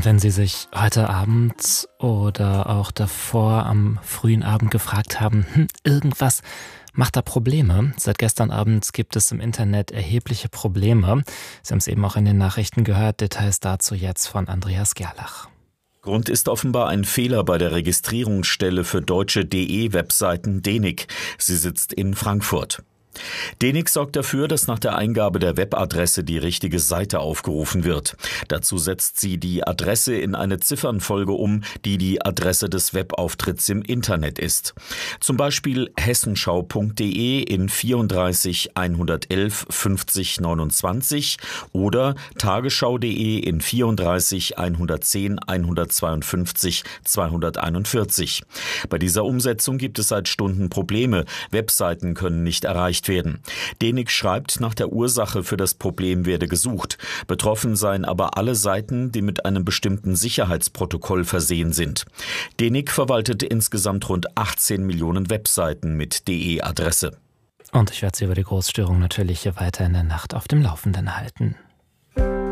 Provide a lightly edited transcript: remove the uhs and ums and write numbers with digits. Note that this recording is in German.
Wenn Sie sich heute Abend oder auch davor am frühen Abend gefragt haben, irgendwas macht da Probleme. Seit gestern Abend gibt es im Internet erhebliche Probleme. Sie haben es eben auch in den Nachrichten gehört. Details dazu jetzt von Andreas Gerlach. Grund ist offenbar ein Fehler bei der Registrierungsstelle für deutsche DE-Webseiten DENIC. Sie sitzt in Frankfurt. DENIC sorgt dafür, dass nach der Eingabe der Webadresse die richtige Seite aufgerufen wird. Dazu setzt sie die Adresse in eine Ziffernfolge um, die die Adresse des Webauftritts im Internet ist. Zum Beispiel hessenschau.de in 34 111 50 29 oder tagesschau.de in 34 110 152 241. Bei dieser Umsetzung gibt es seit Stunden Probleme. Webseiten können nicht erreicht werden. DENIC schreibt, nach der Ursache für das Problem werde gesucht. Betroffen seien aber alle Seiten, die mit einem bestimmten Sicherheitsprotokoll versehen sind. DENIC verwaltet insgesamt rund 18 Millionen Webseiten mit DE-Adresse. Und ich werde Sie über die Großstörung natürlich weiter in der Nacht auf dem Laufenden halten.